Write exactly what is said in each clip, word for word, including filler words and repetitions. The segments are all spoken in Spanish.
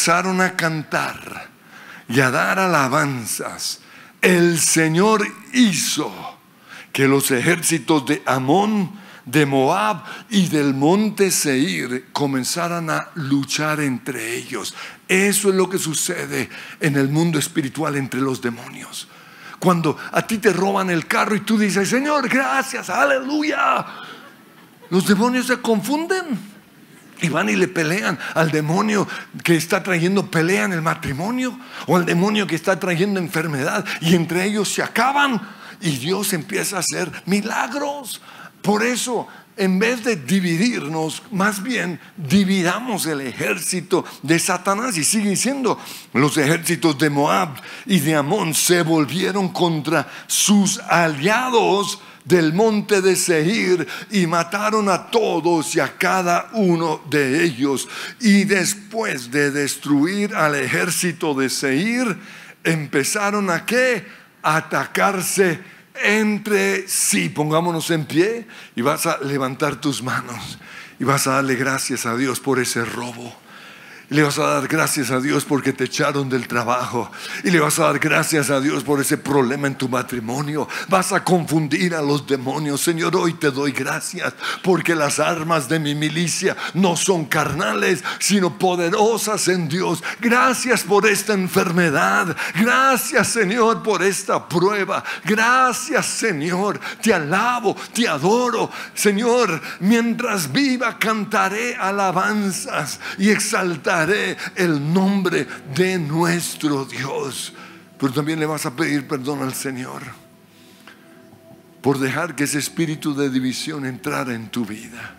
empezaron a cantar y a dar alabanzas, el Señor hizo que los ejércitos de Amón, de Moab y del monte Seir comenzaran a luchar entre ellos. Eso es lo que sucede en el mundo espiritual entre los demonios. Cuando a ti te roban el carro y tú dices: Señor, gracias, aleluya, los demonios se confunden y van y le pelean al demonio que está trayendo pelea en el matrimonio, o al demonio que está trayendo enfermedad, y entre ellos se acaban y Dios empieza a hacer milagros. Por eso, en vez de dividirnos, más bien dividamos el ejército de Satanás. Y sigue diciendo: los ejércitos de Moab y de Amón se volvieron contra sus aliados del monte de Seir y mataron a todos y a cada uno de ellos. Y después de destruir al ejército de Seir, empezaron a ¿qué? A atacarse entre sí. Pongámonos en pie y vas a levantar tus manos y vas a darle gracias a Dios por ese robo. Y le vas a dar gracias a Dios porque te echaron del trabajo. Y le vas a dar gracias a Dios por ese problema en tu matrimonio. Vas a confundir a los demonios. Señor, hoy te doy gracias porque las armas de mi milicia no son carnales, sino poderosas en Dios. Gracias por esta enfermedad. Gracias, Señor, por esta prueba. Gracias, Señor. Te alabo, te adoro. Señor, mientras viva cantaré alabanzas y exaltaré el nombre de nuestro Dios. Pero también le vas a pedir perdón al Señor por dejar que ese espíritu de división entrara en tu vida.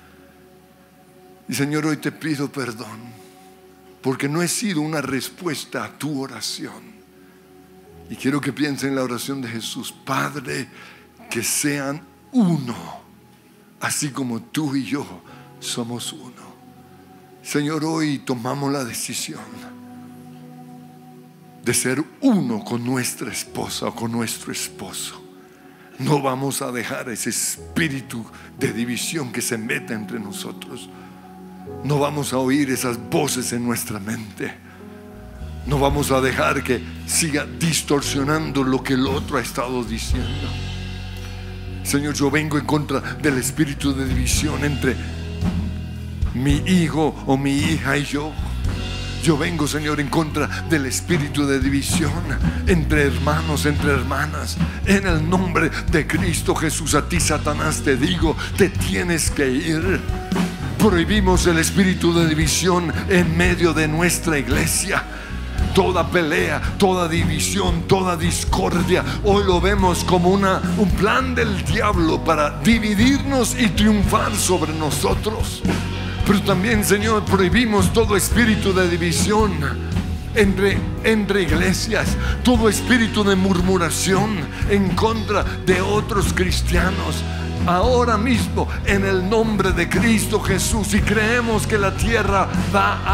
Y Señor, hoy te pido perdón porque no he sido una respuesta a tu oración. Y quiero que piensen en la oración de Jesús: Padre, que sean uno, así como tú y yo somos uno. Señor, hoy tomamos la decisión de ser uno con nuestra esposa o con nuestro esposo. No vamos a dejar ese espíritu de división que se meta entre nosotros. No vamos a oír esas voces en nuestra mente. No vamos a dejar que siga distorsionando lo que el otro ha estado diciendo. Señor, yo vengo en contra del espíritu de división entre mi hijo o mi hija y yo. Yo vengo, Señor, en contra del espíritu de división entre hermanos, entre hermanas. En el nombre de Cristo Jesús, a ti, Satanás, te digo: te tienes que ir. Prohibimos el espíritu de división en medio de nuestra iglesia. Toda pelea, toda división, toda discordia, hoy lo vemos como una, un plan del diablo para dividirnos y triunfar sobre nosotros. Pero también, Señor, prohibimos todo espíritu de división entre, entre iglesias, todo espíritu de murmuración en contra de otros cristianos. Ahora mismo, en el nombre de Cristo Jesús, y creemos que la tierra va a